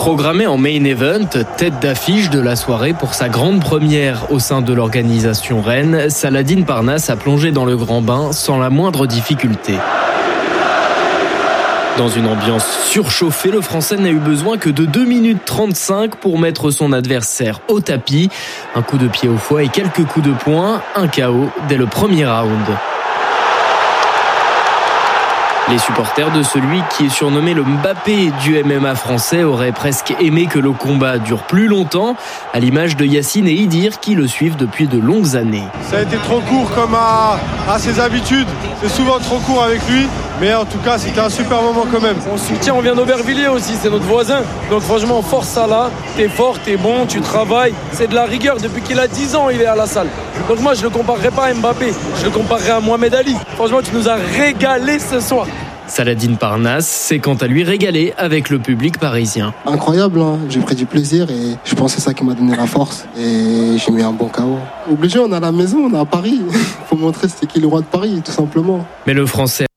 Programmé en main event, tête d'affiche de la soirée pour sa grande première au sein de l'organisation Rennes, Saladin Parnasse a plongé dans le grand bain sans la moindre difficulté. Dans une ambiance surchauffée, le Français n'a eu besoin que de 2 minutes 35 pour mettre son adversaire au tapis. Un coup de pied au foie et quelques coups de poing, un KO dès le premier round. Les supporters de celui qui est surnommé le Mbappé du MMA français auraient presque aimé que le combat dure plus longtemps, à l'image de Yacine et Idir qui le suivent depuis de longues années. Ça a été trop court comme à ses habitudes, c'est souvent trop court avec lui, mais en tout cas c'était un super moment quand même. On soutient, on vient d'Aubervilliers aussi, c'est notre voisin, donc franchement force ça là, t'es fort, t'es bon, tu travailles, c'est de la rigueur, depuis qu'il a 10 ans il est à la salle. Donc moi je le comparerai pas à Mbappé, je le comparerai à Mohamed Ali. Franchement tu nous as régalé ce soir. Saladin Parnasse s'est quant à lui régalé avec le public parisien. Incroyable, hein. J'ai pris du plaisir et je pense que c'est ça qui m'a donné la force et j'ai mis un bon KO. Obligé, on est à la maison, on est à Paris. Faut montrer c'était qui le roi de Paris tout simplement. Mais le Français